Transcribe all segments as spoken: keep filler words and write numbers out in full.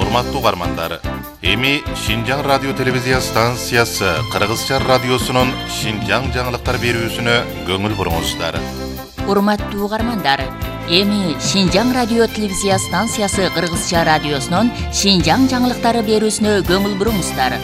Урматтуу угармандар, эми Шинжаң радио телевизия станциясы Кыргызча радиосунун Шинжаң жаңылыктар берүүсүнө көңүл буруңуздар. Урматтуу угармандар, эми Шинжаң радио телевизия станциясы Кыргызча радиосунун Шинжаң жаңылыктары берүүсүнө көңүл буруңуздар.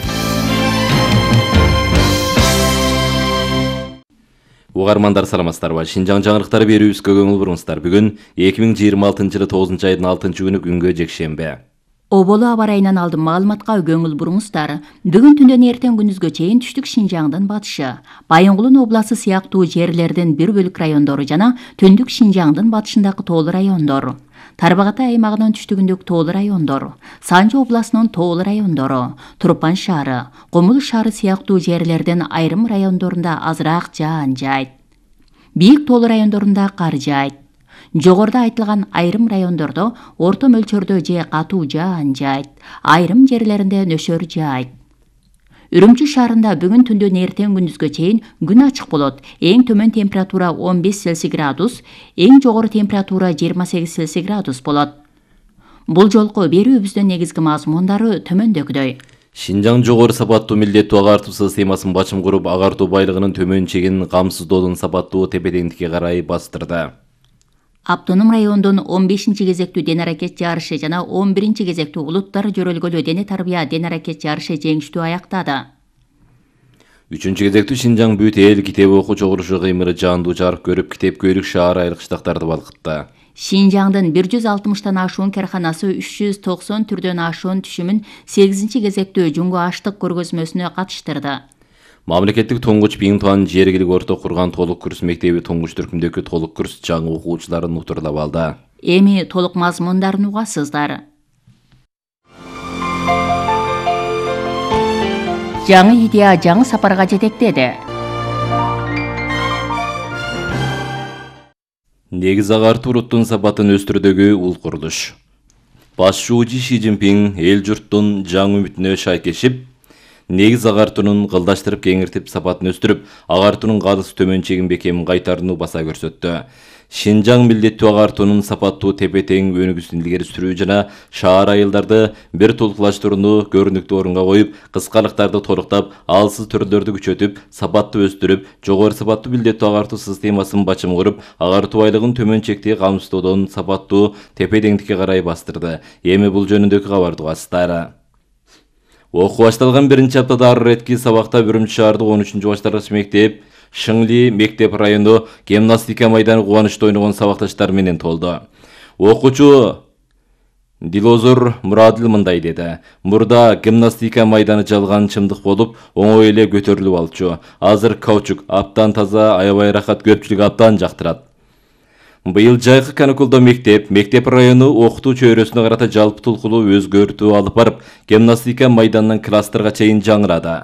Угармандар саламатсыздарбы? Шинжаң жаңылыктары берүүбүзгө көңүл буруңуздар. Бүгүн эки миң жыйырма алтынчы жылы тогузунчу айдын алтынчы күнү күнгө жекшемби. Оболу аба ырайынан алдын маалыматка көңүл буруңуздар. Бүгүн түндөн эртең күнүзгө чейин түштүк Шинжаңдын батышы, Байынгулун обласы сыяктуу жерлердин бир бөлүк райондору жана түндүк Шинжаңдын батышындагы тоолуу райондор, Тарбагатай аймагынын түштүгүндөгү тоолуу райондор, Санжы областынын тоолуу райондору, Турпан шаары, Комул шаары сыяктуу жерлердин айрым райондорунда азыраак жаан жайт. Бийик тоолуу райондорунда кар жайт. Жогоруда айтылган айрым райондордо орто мөлчөрдө же катуу жаан жайт, айрым жерлеринде нөшөр жайт. Үрүмчү шаарында бүгүн түндөн эртең күндүзгө чейин күн ачык болот. Эң төмөн температура он беш Цельсий градус, эң жогору температура жыйырма сегиз Цельсий градус болот. Бул жолку берүүбүздүн негизги мазмундары төмөндөгүдөй. Шинжаң жогору сапаттуу милдеттүү агартуу системасын бачым куруп, агартуу байлыгынын төмөн чегин камсыздоодун сапаттуу тепе-теңдикке карай бастырды. Автоном райондун он бешинчи кезектүү дене-аракет жарышы жана он биринчи кезектүү улуттар жөрөлгөлүү дене тарбия дене-аракет жарышы жеңиштүү аяктады. Үчүнчү кезектүү Шинжаң бүт эл китеп окуу чогулушу кыймыры жаандуу жарык көрүп, китеп көйлүк шаар айрыкчтактарды балкытты. Шинжаңдын бир жүз алтымыштан ашуун карханасы үч жүз токсон түрдөн ашуун түшүмүн сегизинчи кезектүү жуңго аштык көргөзмөсүнө катыштырды. Мамлекеттик туңгуч Биңтуан жергилик орто курган толук курс мектеби туңгуч түркүмдөгү толук курс жаңы окуучуларын утурлап алды. Эми толук мазмундарын угасыздар. Жаңы идея жаңы сапарга жетектеди. Негиз агартуу уруттун сапатын өстүрүүдөгү ул курулуш. Башчы Ши Цзиньпин эл журттун жаңы үмүтүнө шайкешип, негиз агартуунун кылдаштырып кеңиртип сапатын өстүрүп, агартуунун кадыс төмөн чегин бекемин кайтарууну баса көрсөттү. Шинжаң милдеттүү агартуунун сапаттуу тепе-тең өнүгүүсүн илгери сүрүү жана шаар айылдарды бир толукташтырууну көрүнүктүү орунга коюп, кыскалыктарды толуктап, алсыз төрлөрдү күчөтүп, сапаттуу өстүрүп, жогору сапаттуу милдеттүү агартуу системасын бачым куруп, агартуу айлыгын төмөн чекти камсыздоодон сапаттуу тепе-теңдикке карай бастырды. Эми бул жөнүндөгү кабарды угасыздар. Окуу башталган биринчи аптада ар иретки сабакта Үрүмчү шаардык он үчүнчү башталгыч мектеп Шыңли мектеп району гимнастика майданы кубанычта ойногон сабакташтар менен толду. Окуучу Дилозор Мурадил мындай деди: "Мурда гимнастика майданы жалган чымдык болуп, оңой эле көтөрүлүп алчу. Азыр каучук абдан таза, аябай рахат, көпчүлүк абдан жактырат. Быйыл жайкы каникулда мектеп, мектеп району окутуу чөйрөсүнө карата жалпы тулкулуу өзгөртүү алып барып, гимнастика майданынан класстарга чейин жаңырады.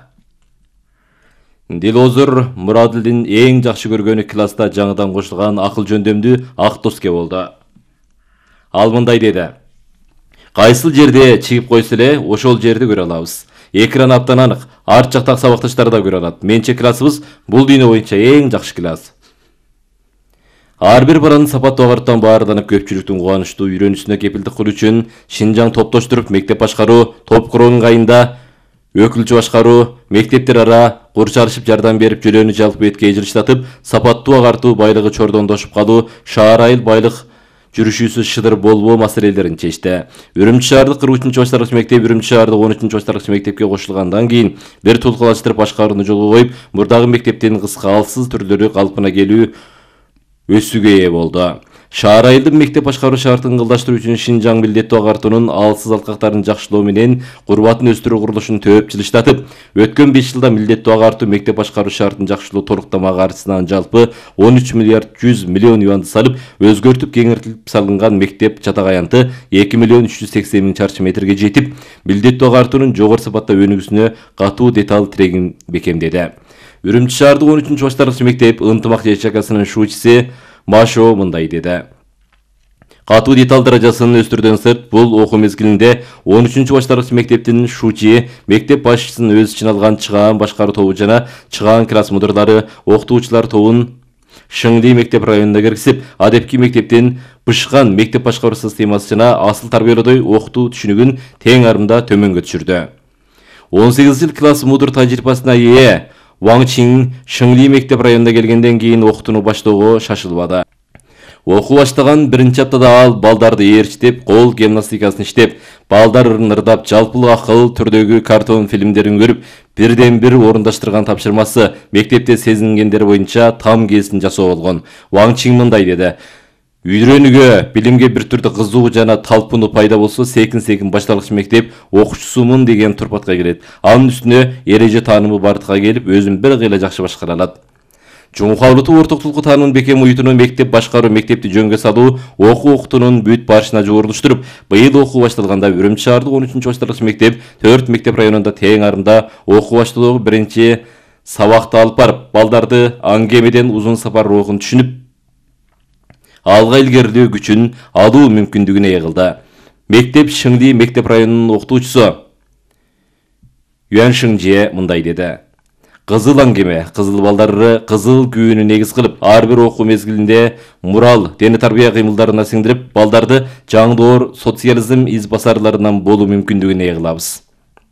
Дилозор Мурадилдин эң жакшы көргөнү класста жаңыдан кошулган акыл жөндөмдүү ак доске болду. Ал мындай деди: "Кайсыл жерде чыгып койсо эле, ошол жерди көрө алабыз. Экран абдан анык, арт жактагы сабакташтар да көрө алат. Менче классыбыз бул дүйнө боюнча эң жакшы класс. Ар бир баланын сапаттуу агартуудан баарданып, көпчүлүктүн кубанычтуу үйрөнүшүнө кепилдик кылуу үчүн Шинжаң топтоштуруп мектеп башкаруу, топ куруунун кайында өкүлчү башкаруу, мектептер ара курчалышып жардам берип, жөлөнү жалпы беткей жылыштатып, сапаттуу агартуу байлыгы чордондошуп калуу, шаар айыл байлык жүрүшүүсүз шыдыр болбоо маселелерин чечти. Үрүмчү шаардык кырк үчүнчү башталгыч мектеп Үрүмчү шаардык он үчүнчү башталгыч мектепке кошулгандан кийин бир тулкулаштырып башкарууну жолго коюп, мурдагы мектептин кыска алсыз түрлөрү калпына келүү өсүүгө ээ болду. Шаар айылдын мектеп башкаруу шартын кылдаштыруу үчүн Шинжаң милдеттүү агартуунун алсыз алкактарын жакшылоо менен курбатын өстүрүү курулушун төп жылыштатып, өткөн беш жылда милдеттүү агартуу мектеп башкаруу шартын жакшылоо толуктама каржысынан жалпы он үч миллиард жүз миллион юанды салып, өзгөртүп кеңиртилип салынган мектеп жатак аянты эки миллион үч жүз сексен миң чарчы метрге жетип, милдеттүү агартуунун жогору сапатта өнүгүүсүнө катуу деталь тирегин бекемдеди. Үрүмчү шаардык он үчүнчү башталгыч мектеп ынтымак ЖЧКсынын шуучусу Машо мындай деди: "Катуу деталь даражасын өстүрүүдөн сырт, бул окуу мезгилинде он үчүнчү башталгыч мектептин шуучу, мектеп башчысын өз ичине алган чыгаан башкаруу тобу жана чыгаан класс мудирлары, окутуучулар тобун Шыңли мектеп районуна киргизип, адепки мектептен бышкан мектеп башкаруу системасы жана асыл тарбиялоодой окутуу түшүнүгүн тең арымда төмөнгө түшүрдү. он сегиз жыл класс мудур тажрыйбасына ээ Ваң Чин Шыңли мектеп районуна келгенден кийин окутууну баштоого шашылбады. Окуу баштаган биринчи аптада ал балдарды ээрчитип, кол гимнастикасын иштеп, балдар ырдап, жалпылык акыл түрдөгү картон фильмдерин көрүп, бирден бир орундаштырган тапшырмасы мектепте сезингендер боюнча там кесин жасоо болгон. Ваң Чин мындай деди: Үйрөнүүгө, билимге бир түрдө кызыгуу жана талпынуу пайда болсо, секин-секин башталгыч мектеп окуучусумун деген турпатка кирет. Анын үстүнө эреже таанымы бардыкка келип, өзүн бир кыйла жакшы башкара алат. Жумка Улуттук ортоктулук таанымын бекем уютунун мектеп башкаруу, мектепти жөнгө салуу, окуу окутуунун бүт барышына жогорулуштуруп, быйыл окуу башталганда Үрүмчү шаардык он үчүнчү башталгыч мектеп төрт мектеп районунда тең арымда окуу баштоодогу биринчи сабакты алып барып, балдарды аңгемеден узун сапар рухун түшүнүп, алга илгерилөө күчүн алуу мүмкүндүгүнө ээ кылды. Мектеп Шыңли мектеп районунун окутуучусу Юан Шыңжие мындай деди: Кызыл аңгеме, кызыл балдары кызыл күүнү негиз кылып, ар бир окуу мезгилинде мурал, дене тарбия кыймылдарына сиңдирип, балдарды жаңдоор социализм из басарларынан болуу мүмкүндүгүнө ээ кылабыз.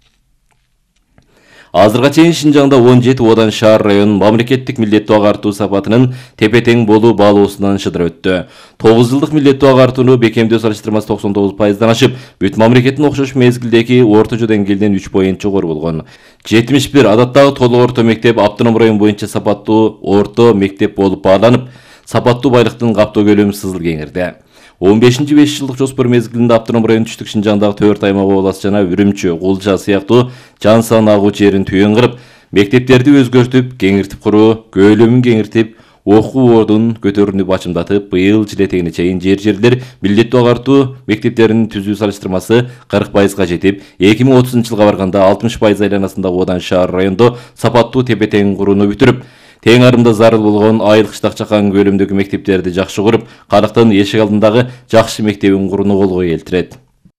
Азырга чейин Шинжаңда он жети одан шаар район мамлекеттик милдеттүү агартуу сапатынын тепе-тең болуу баалоосунан шыдыр өттү. тогуз жылдык милдеттүү агартууну бекемдөө салыштырмасы токсон тогуз пайыздан ашып, бүт мамлекеттин окшош мезгилдеги орточо деңгээлден үч поинт жогору болгон. жетимиш бир адаттагы толук орто мектеп автоном район боюнча сапаттуу орто мектеп болуп бааланып, сапаттуу байлыктын каптоо көлөмү сызыл кеңирди. он бешинчи беш жылдык жоспор мезгилинде автоном район түштүк Шинжаңдагы төрт аймак область жана Үрүмчү, Кулжа сыяктуу жан сан агуу жерин түйөн кырып, мектептерди өзгөртүп, кеңиртип куруу, көлөмүн кеңиртип, окуу ордун көтөрүүнү бачымдатып, быйыл жыл этегине чейин жер-жерлер милдеттүү агартуу мектептеринин түзүү салыштырмасы кырк пайызга жетип, эки миң отузунчу жылга барганда алтымыш пайыз айланасындагы одан шаар райондо сапаттуу тепе-тең курууну бүтүрүп, тең арымда зарыл болгон айыл кыштак чакан көлөмдөгү мектептерди жакшы куруп, калктын эшик алдындагы жакшы мектебин курууну колго келтирет.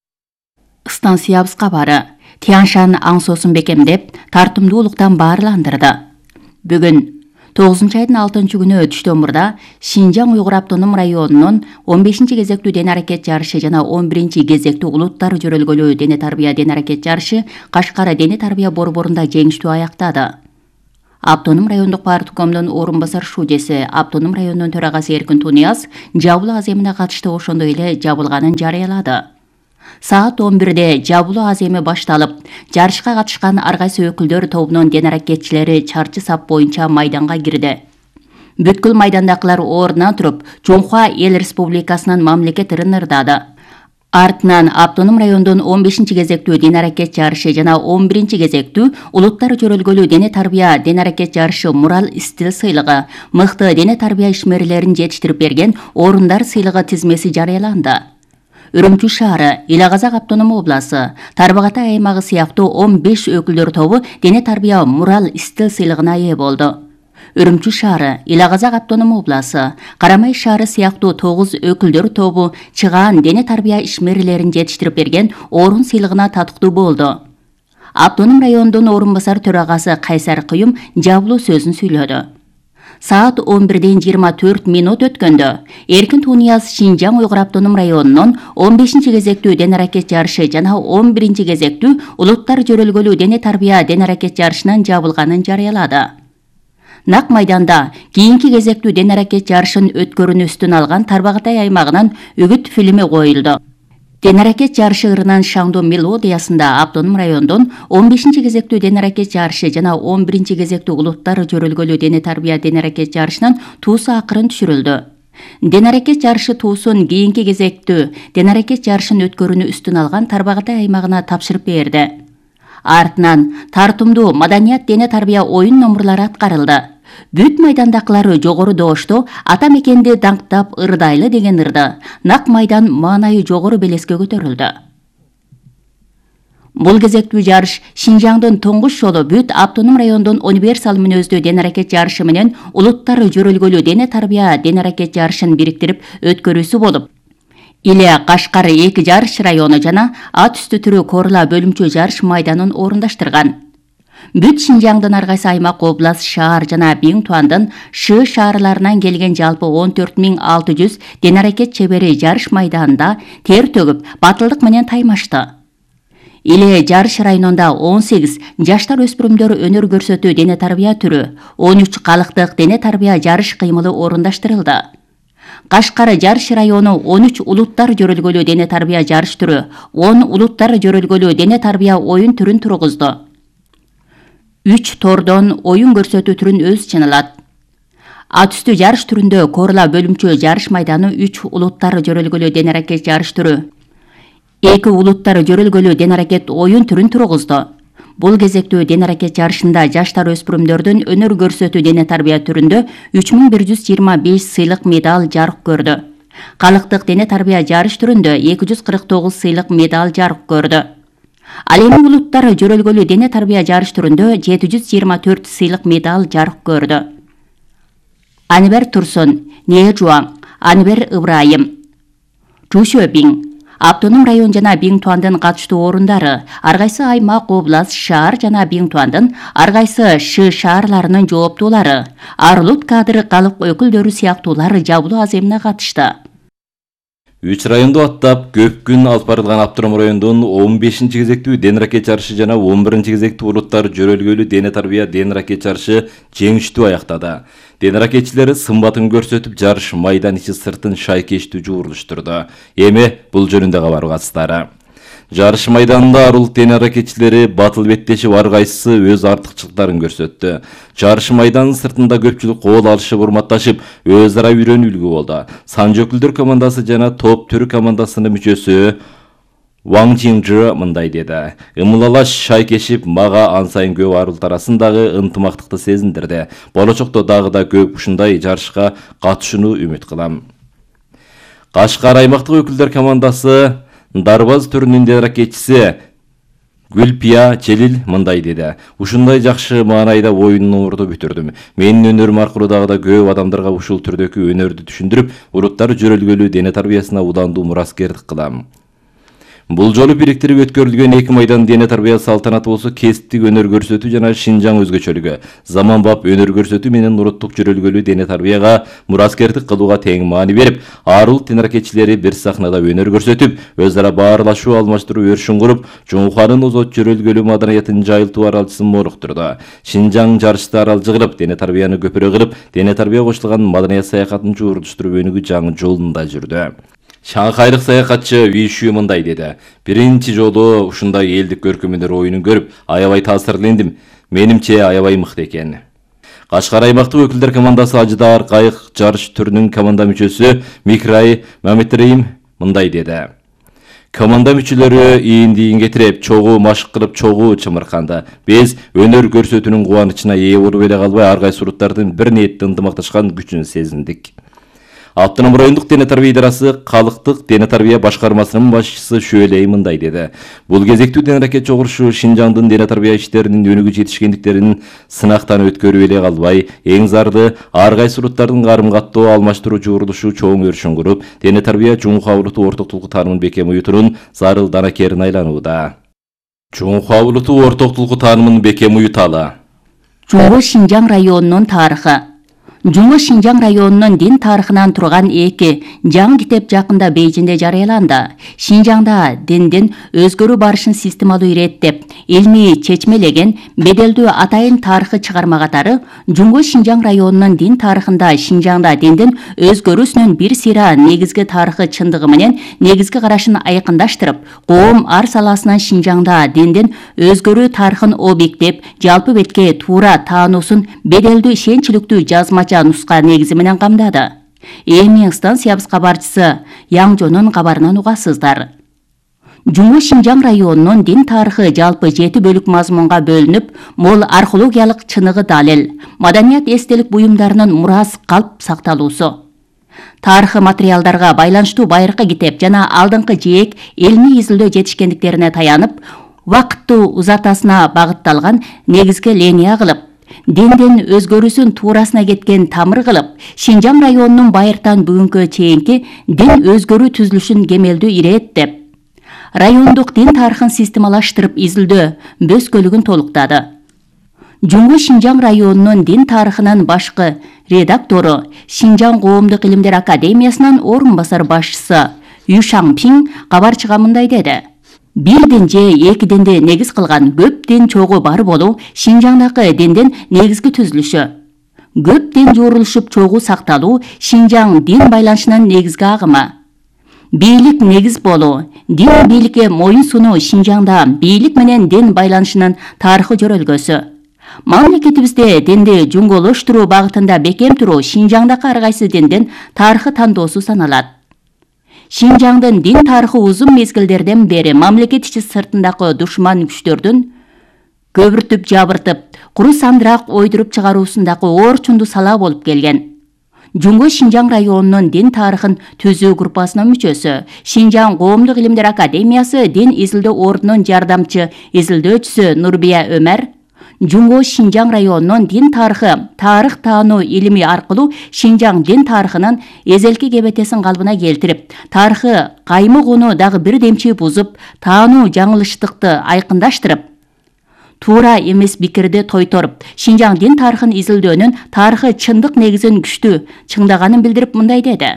Станциябыз кабары Тяншан аңсоосун бекемдеп, тартымдуулуктан баарландырды. Бүгүн тогузунчу айдын алтынчы күнү түштөн мурда Шинжаң Уйгур автоном районунун он бешинчи кезектүү дене аракет жарышы жана он биринчи кезектүү улуттар жөрөлгөлүү дене тарбия дене аракет жарышы Кашкар дене тарбия борборунда жеңиштүү аяктады. Автоном райондук парткомдун орун басар шудеси, автоном районунун төрагасы Эркин Тунияз жабылуу аземине катышты ошондой эле жабылганын жарыялады. Саат он бирде жабылуу аземи башталып, жарышка катышкан ар кайсы өкүлдөр тобунун дене аракетчилери чарчы сап боюнча майданга кирди. Бүткүл майдандакылар ордуна туруп, Жоңхуа эл республикасынын мамлекет ырын ырдады. Артынан автоном райондун он бешинчи кезектүү дене аракет жарышы жана он биринчи кезектүү улуттар жөрөлгөлүү дене тарбия дене аракет жарышы Мурал стил сыйлыгы, мыкты дене тарбия ишмерлерин жетиштирип берген орундар сыйлыгы тизмеси жарыяланды. Үрүмчү шаары, Ил Казак автоном обласы, Тарбагатай аймагы сыяктуу он беш өкүлдөр тобу дене тарбия Мурал стил сыйлыгына ээ болду. Үрүмчү шаары, Ил Казак автоном обласы, Карамай шаары сыяктуу тогуз өкүлдөр тобу чыгаан дене тарбия ишмерлерин жетиштирип берген орун сыйлыгына татыктуу болду. Автоном райондун орун басар төрагасы Кайсар Кыюм жабылуу сөзүн сүйлөдү. Саат он бирден жыйырма төрт минут өткөндө Эркин Тунияз Шинжаң Уйгур автоном районунун он бешинчи кезектүү дене аракет жарышы жана он биринчи кезектүү улуттар жөрөлгөлүү дене тарбия дене аракет жарышынын жабылганын жарыялады. Нак майданда кийинки кезектүү дене аракет жарышын өткөрүүнү үстүн алган Тарбагатай аймагынан үгүт фильми коюлду. Дене аракет жарышы ырынан шаңдуу мелодиясында автоном райондун он бешинчи кезектүү дене аракет жарышы жана он биринчи кезектүү улуттар жөрөлгөлүү дене тарбия дене аракет жарышынын туусу акырын түшүрүлдү. Дене аракет жарышы туусун кийинки кезектүү дене аракет жарышын өткөрүүнү үстүн алган Тарбагатай аймагына тапшырып берди. Артынан тартымдуу маданият дене тарбия оюн номурлары аткарылды. Бүт майдандакылары жогору доошто ата мекенди даңктап ырдайлы деген ырды. Нак майдан маанайы жогору белеске көтөрүлдү. Бул кезектүү жарыш Шинжаңдын тоңгуш жолу бүт автоном райондун универсал мүнөздүү дене аракет жарышы менен улуттар жөрөлгөлүү дене тарбия дене аракет жарышын бириктирип өткөрүүсү болуп, Иле Кашкар эки жарыш району жана ат үстү түрү Корла бөлүмчө жарыш майданын орундаштырган. Бүт Шинжаңдын ар кайсы аймак, область, шаар жана Биңтуандын Шы шаарларынан келген жалпы он төрт миң алты жүз ден аракет чебери жарыш майданында тер төгүп, батылдык менен таймашты. Иле жарыш районунда он сегиз жаштар өспүрүмдөр өнөр көрсөтүү дене тарбия түрү, он үч калыктык дене тарбия жарыш кыймылы орундаштырылды. Кашкар жарыш району он үч улуттар жөрөлгөлүү дене тарбия жарыш түрү, он улуттар жөрөлгөлүү дене тарбия оюн түрүн тургузду. үч тордон оюн көрсөтүү түрүн өз чыныйлат. Ат үстү жарыш түрүндө Корла бөлүмчө жарыш майданы үч улуттар жөрөлгөлүү дене аракет жарыш түрү, эки улуттар жөрөлгөлүү дене аракет оюн түрүн тургузду. Бул кезектүү дене аракет жарышында жаштар өспүрүмдөрдүн өнөр көрсөтүү дене тарбия түрүндө үч миң бир жүз жыйырма беш сыйлык медаль жарык көрдү. Калыктык дене тарбия жарыш түрүндө эки жүз кырк тогуз сыйлык медаль жарык көрдү. Ал эми улуттар жөрөлгөлүү дене тарбия жарыш түрүндө жети жүз жыйырма төрт сыйлык медаль жарык көрдү. Анибер Турсун, Нежуаң, Анибер Ыбрайым, Чушөбиң, Автоном район жана Биңтуандын катыштуу орундары, ар кайсы аймак, область, шаар жана Биңтуандын ар кайсы Шы шаарларынын жооптуулары, Арлут кадры калып өкүлдөрү сыяктуулар жабылуу аземине катышты. үч районду аттап көп күн алып барылган Автоном райондун он бешинчи кезектүү ден ракет жарышы жана он биринчи кезектүү улуттар жөрөлгөлүү дене тарбия ден ракет жарышы жеңиштүү аяктады. Ден ракетчилери сымбатын көрсөтүп, жарыш майдан ичи сыртын шайкештүү жуурулуштурду. Эми бул жөнүндө кабар угасыздары. Жарыш майданында арулук дене ракетчилери батыл беттешип, ар кайсысы өз артыкчылыктарын көрсөттү. Жарыш майданынын сыртында көпчүлүк кол алышып, урматташып, өз ара үйрөнүүлгү болду. Санжы өкүлдөр командасы жана топ түрү командасынын мүчөсү Ваң Жиңжы мындай деди. Ымылалаш шайкешип, мага ан сайын көп арулут арасындагы ынтымактыкты сезиндирди. Болочокто дагы да көп ушундай жарышка катышууну үмүт кылам. Кашкар аймактык өкүлдөр командасы Дарбаз түрүнүн ден ракетчиси Гүлпия Челил мындай деди. Ушундай жакшы маанайда оюнду бүтүрдүм. Менин өнөрүм аркылуу дагы да көп адамдарга ушул түрдөгү өнөрдү түшүндүрүп, уруттар жөрөлгөлүү дене тарбиясына уландуу мураскердик кылам. Бул жолу бириктирип өткөрүлгөн эки майдан дене тарбия салтанаты болсо кесиптик өнөр көрсөтүү жана Шинжаң өзгөчөлүгү, заманбап өнөр көрсөтүү менен уруттук жөрөлгөлүү дене тарбияга мураскердик кылууга тең маани берип, арулук дене ракетчилери бир сахнада өнөр көрсөтүп, өз ара баарлашуу алмаштыруу өршүн куруп, Жоңуханын озот жөрөлгөлүү маданиятын жайылтуу аралчысын моруктурду. Шинжаң жарышты аралжы кылып, дене тарбияны көпүрө кылып, дене тарбия кошулган маданият саякатын жуурулуштуруу өнүгүү жаңы жолунда жүрдү. Шанхайлык саякатчы Вишүү мындай деди. Биринчи жолу ушундай элдик көркөмөнөр оюнун көрүп, аябай таасирлендим. Менимче аябай мыкты экен. Кашкар аймактык өкүлдөр командасы Ажыдаар кайык жарыш түрүнүн команда мүчөсү Микрай Мамитреим мындай деди. Команда мүчөлөрү ийин-ийин кетирип, чогуу машык кылып, чогуу чымырканды. Биз өнөр көрсөтүүнүн кубанычына ээ болуп эле калбай, ар кайсы уруттардын бир ниетте ынтымакташкан күчүн сезиндик. Автоном райондук дене тарбия идарасы калыктык дене тарбия башкармасынын башчысы Шөөлей мындай деди. Бул кезектүү дене ракет чогурушу Шинжаңдын дене тарбия иштеринин өнүгүү жетишкендиктерин сынактан өткөрүп эле калбай, эң зарды ар кайсы уруттардын карым каттоо алмаштыруу жуурулушу чоң өршүн куруп, дене тарбия Жуңуху улуту ортоктулуку таанымын бекем уютунун зарыл данакерин айланууда. Жуңуху улуту ортоктулуку таанымын бекем уюталы. Жуңу Шинжаң районунун тарыхы. Жуңу Шинжаң районунун дин тарыхынан турган эки жаңы китеп жакында Бейжинде жарыяланды. Шинжаңда диндин өзгөрүү барышын системалуу иреттеп, илмий чечмелеген беделдүү атайын тарыхы чыгарма катары Жуңу Шинжаң районунун дин тарыхында Шинжаңда диндин өзгөрүүсүнүн бир сыйра негизги тарыхы чындыгы менен негизги карашын айкындаштырып, коом ар саласынан Шинжаңда диндин өзгөрүү тарыхын объектив, жалпы бетке туура таануусун беделдүү ишенчиликтүү жазма нуска негизи менен камдады. Эми станциябыз кабарчысы Яңжонун кабарынан угасыздар. Жуңу Шинжаң районунун дин тарыхы жалпы жети бөлүк мазмунга бөлүнүп, мол археологиялык чыныгы далил, маданият эстелик буюмдарынын мурас калп сакталуусу. Тарыхы материалдарга байланыштуу байыркы китеп жана алдыңкы жээк илмий изилдөө жетишкендиктерине таянып, убакыттуу узатасына багытталган негизги линия кылып, диндин өзгөрүүсүн туурасына кеткен тамыр кылып, Шинжаң районунун байыртан бүгүнкү чейинки дин өзгөрүү түзүлүшүн кемелдүү иреттеп, райондук дин тарыхын системалаштырып изилдөө бөскөлүгүн толуктады. Жуңго Шинжаң районунун дин тарыхынын башкы редактору, Шинжаң коомдук илимдер академиясынын орун басар башчысы Ю Шаңпиң кабарчыга мындай деди. Бирден же экиден де негиз кылган көп дин чогуу бар болуу Шинжаңдагы диндин негизги түзүлүшү. Көп дин жуурулушуп чогуу сакталуу Шинжаң дин байланышынын негизги агымы. Бийлик негиз болуу, дин бийликке моюн сунуу Шинжаңда бийлик менен дин байланышынын тарыхы жөрөлгөсү. Мамлекетибизде динди жуңголоштуруу багытында бекем туруу Шинжаңдагы ар кайсы диндин тарыхы тандоосу саналат. Шинжаңдын дин тарыхы узун мезгилдерден бери мамлекет ичи сыртындагы душман күчтөрдүн көбүртүп жабыртып, куру сандыраак ойдуруп чыгаруусундагы орчунду сала болуп келген. Жуңго Шинжаң районунун дин тарыхын түзүү группасынын мүчөсү, Шинжаң коомдук илимдер академиясы дин изилдөө ордунун жардамчы изилдөөчүсү Нурбия Өмөр, Жуңго Шинжаң районунун дин тарыхы тарых таануу илими аркылуу Шинжаң дин тарыхынын эзелки кебетесин калыбына келтирип, тарыхы каймыгууну дагы бир демчи бузуп, таануу жаңылыштыкты айкындаштырып, туура эмес пикирди тойторуп, Шинжаң дин тарыхын изилдөөнүн тарыхы чындык негизин күчтүү чыңдаганын билдирип мындай деди.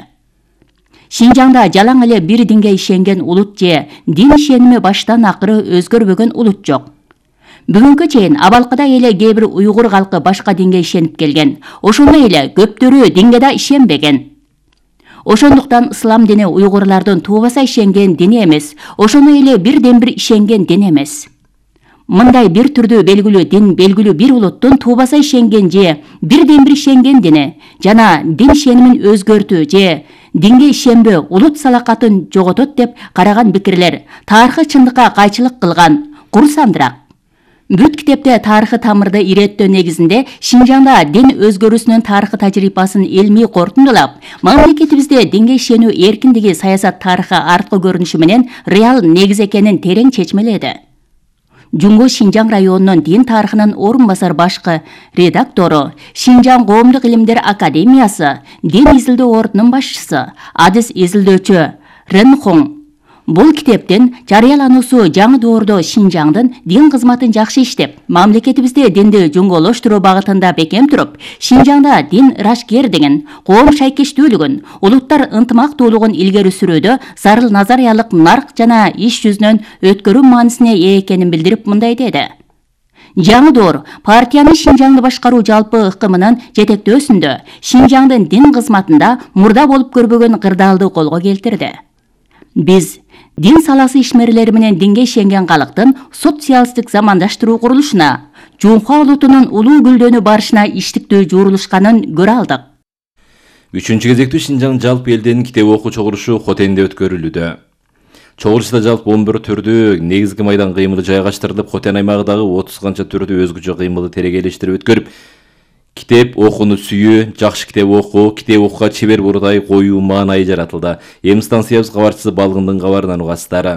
Шинжаңда жалаң эле бир динге ишенген улут же дин ишеними баштан акыры өзгөрбөгөн улут жок. Бүгүнкү чейин абалкыда эле кээ бир уйгур калкы башка динге ишенип келген. Ошондой эле көптөрү динге да ишенбеген. Ошондуктан ислам дини уйгурлардын туубаса ишенген дини эмес, ошондой эле бирден бир ишенген дин эмес. Мындай бир түрдүү белгилүү дин белгилүү бир улуттун туубаса ишенген же бирден бир ишенген дини жана дин ишенимин өзгөртүү же динге ишенбөө улут салакатын жоготот деп караган пикирлер тарыхы чындыкка кайчылык кылган, куру сандырак. Бүт китепте тарыхы тамырды иреттөө негизинде Шинжаңда дин өзгөрүүсүнүн тарыхы тажрыйбасын илмий корутундулап, мамлекетибизде динге ишенүү эркиндиги саясат тарыхы арткы көрүнүшү менен реал негиз экенин терең чечмеледи. Жуңго Шинжаң районунун дин тарыхынын орун басар башкы редактору, Шинжаң коомдук илимдер академиясы дин изилдөө ордунун башчысы, адис изилдөөчү Рен Хон бул китептин жарыялануусу жаңы доордо Шинжаңдын дин кызматын жакшы иштеп, мамлекетибизде динди жуңголоштуруу багытында бекем туруп, Шинжаңда дин ырашкердигин, коом шайкештүүлүгүн, улуттар ынтымактуулугун илгери сүрүүдө зарыл назариялык нарк жана иш жүзүнөн өткөрүү маанисине ээ экенин билдирип мындай деди. Жаңы доор партиянын Шинжаңды башкаруу жалпы ыкымынын жетектөөсүндө Шинжаңдын дин кызматында мурда болуп көрбөгөн кырдаалды колго келтирди. Биз дин саласы ишмерлери менен динге ишенген калктын социалисттик замандаштыруу курулушуна, Жуңхуа улутунун улуу гүлдөнүү барышына иштиктүү жуурулушканын көрө алдык. Үчүнчү кезектүү Шинжаң жалпы элдин китеп окуу чогулушу Хотенде өткөрүлүүдө. Чогулушта жалпы он бир түрдүү негизги майдан кыймылы жайгаштырылып, Хотен аймагындагы отуз канча түрдүү өзгөчө кыймылды терегейлештирип өткөрүп, китеп окууну сүйүү, жакшы китеп окуу, китеп окууга чебер бурдай коюу маанайы жаратылды. Эми станциябыз кабарчысы Балгындын кабарынан угасыздары.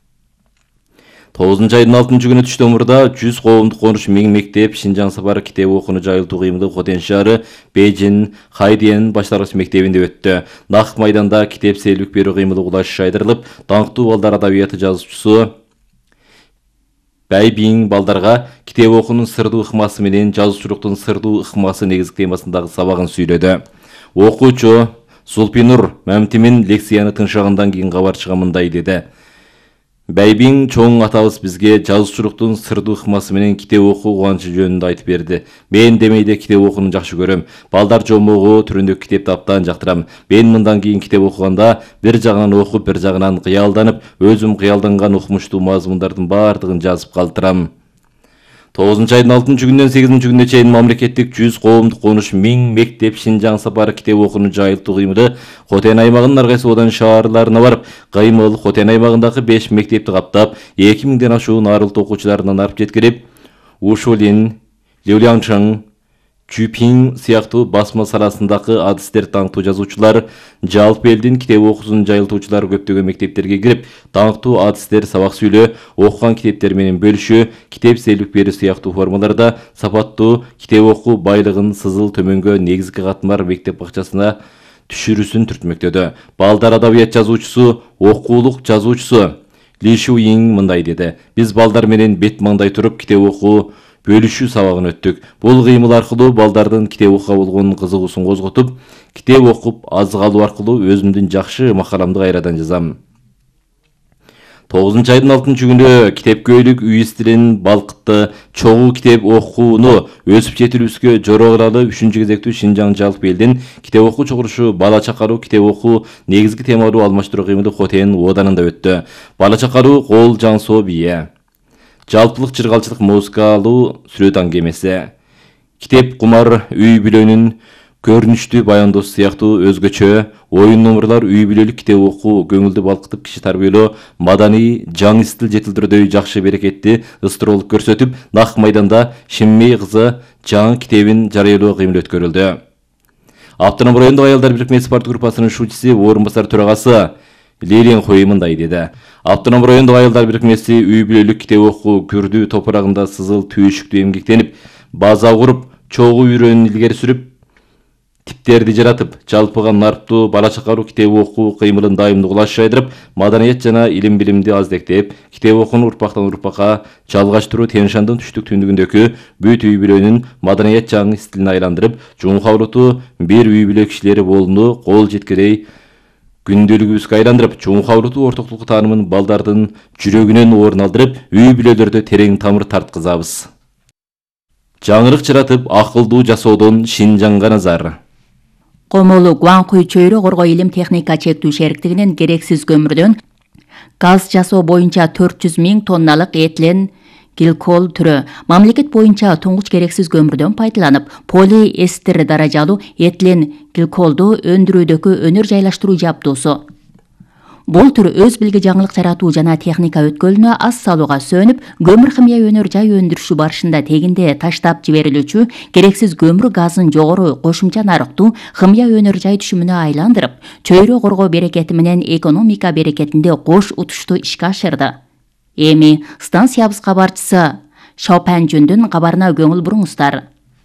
тогузунчу айдын алтынчы күнү түштө мурда жүз коомдук конуш миң мектеп Шинжаң сапары китеп окууну жайылтуу кыймылы Хотен шаары Бейжин Хайдиен баштаргыч мектебинде өттү. Нак майданда китеп сейилбик берүү кыймылы улаш шайдырылып, даңктуу балдар адабияты жазуучусу Бәйбиң балдарга китеп окуунун сырдуу ыкмасы менен жазуучулуктун сырдуу ыкмасы негизги темасындагы сабагын сүйлөдү. Окуучу Зулпинур Мамтимин лекцияны тыңшагандан кийин кабарчыга мындай деди. Бәйбиң чоң атабыз бизге жазуучулуктун сырдуу ыкмасы менен китеп окуу кубанычы жөнүндө айтып берди. Мен демейде китеп окууну жакшы көрөм. Балдар жомогу түрүндө китепти абдан жактырам. Мен мындан кийин китеп окуганда бир жагынан окуп, бир жагынан кыялданып, өзүм кыялданган укмуштуу мазмундардын баардыгын жазып калтырам. тогузунчу айдын алтынчы күнүнөн сегизинчи күнүнө чейин мамлекеттик жүз коомдук конуш миң мектеп Шинжаң сапары китеп окууну жайылтуу кыймылы Хотен аймагынын ар кайсы одан шаарларына барып, кыймыл Хотен аймагындагы беш мектепти каптап, эки миңден ашуун арылт окуучуларынан арып жеткирип, Ушулин, Леулянчаң, Чүпиң сыяктуу басма саласындагы адистер таңктуу жазуучулар, жалпы элдин китеп окуусун жайылтуучулар көптөгөн мектептерге кирип, таңктуу адистер сабак сүйлөө, окуган китептер менен бөлүшүү, китеп сейилбик берүү сыяктуу формаларда сапаттуу китеп окуу байлыгын сызыл төмөнгө негизги катмар мектеп бакчасына түшүрүүсүн түртмөктөдү. Балдар адабият жазуучусу, окуулук жазуучусу Ли Шуйиң мындай деди. Биз балдар менен бет маңдай туруп китеп окуу бөлүшүү сабагын өттүк. Бул кыймыл аркылуу балдардын китеп окууга болгон кызыгуусун козготуп, китеп окуп азык алуу аркылуу өзүмдүн жакшы макаламды кайрадан жазам. тогузунчу айдын алтынчы күнү китепкөйлүк үй стилин балкытты. Чогуу китеп окууну өсүп жетилүүбүзгө жороо кылалы үчүнчү кезектүү Шинжаң жалпы элдин китеп окуу чогулушу бала чакаруу китеп окуу негизги темалуу алмаштыруу кыймылы Хотен ооданында өттү. Бала чакаруу кол жаңсоо бие. Жалпылык чыргалчылык музыкалуу сүрөт аңгемеси. Китеп кумар үй бүлөнүн көрүнүштүү баяндоосу сыяктуу өзгөчө оюн номурлар үй бүлөлүк китеп окуу көңүлдү балкытып киши тарбиялоо маданий жаңы стил жетилдирүүдөй жакшы берекетти ыстырылып көрсөтүп, нак майданда Шиммей кызы жаңы китебин жарыялоо кыймыл өткөрүлдү. Автоном райондук аялдар бирикмеси парт группасынын шуучусу орун басар төрагасы Лилин Хой мындай деди. Автоном райондук аялдар бирикмеси үй бүлөлүк китеп окуу Күрдүү топурагында сызыл түйүшүктүү эмгектенип, база куруп, чогуу үйрөнүүнү илгери сүрүп, типтерди жаратып, жалпыга нарптуу бала чакаруу китеп окуу кыймылын дайымдуулаш жайдырып, маданият жана илим билимди аздектеп, китеп окууну урпактан урпакка жалгаштыруу Тянь-Шандын түштүк түндүгүндөгү бүт үй бүлөнүн маданият жаңы стилине айландырып, Чуңхавруту бир үй бүлө кишилери болууну кол жеткирей күндөлүгүбүзгө айландырып, Чуңхавруту ортоктук таанымын балдардын жүрөгүнөн орун алдырып, үй бүлөлөрдө терең тамыр тарткызабыз. Жаңырык жаратып, акылдуу жасоодон Шинжаңга назар. Комолу Гуанхуй чөйрө коргоо илим техника чектүү шериктигинин керексиз көмүрдөн газ жасоо боюнча төрт жүз миң тонналык этилен гликол түрү мамлекет боюнча туңгуч керексиз көмүрдөн пайдаланып, полиэстер даражалуу этилен гликолду өндүрүүдөгү өнөр жайлаштыруу жабдуусу. Бул түр өз билги жаңылык жаратуу жана техника өткөлүнө аз салууга сөнүп, көмүр химия өнөр жай өндүрүшү барышында тегинде таштап жиберилүүчү керексиз көмүр газын жогору кошумча нарыктуу химия өнөр жай түшүмүнө айландырып, чөйрө коргоо берекети менен экономика берекетинде кош утуштуу ишке ашырды. Эми станциябыз кабарчысы Шопан Жүндүн кабарына көңүл буруңуздар.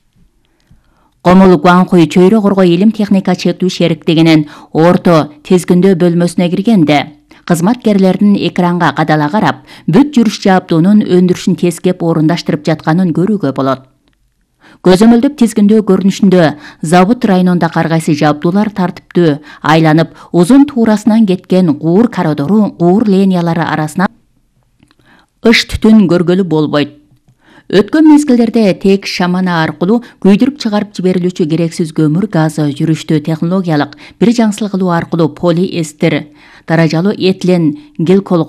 Комолу Гуанхуй чөйрө коргоо илим техника чектүү шериктигинин орто тезгиндөө бөлмөсүнө киргенде, кызматкерлердин экранга кадала карап, бүт жүрүш жабдуунун өндүрүшүн тескеп орундаштырып жатканын көрүүгө болот. Көзөмөлдөп тизгиндөө көрүнүшүндө завод районунда ар кайсы жабдуулар тартиптүү айланып, узун туурасынан кеткен куур коридору, куур линиялары арасынан ыш түтүн көргөлү болбойт. Өткөн мезгилдерде тек шамана аркылуу күйдүрүп чыгарып жиберилүүчү керексиз көмүр газы жүрүштүү технологиялык бир жаңсыл кылуу аркылуу полиэстер даражалуу этилен гликол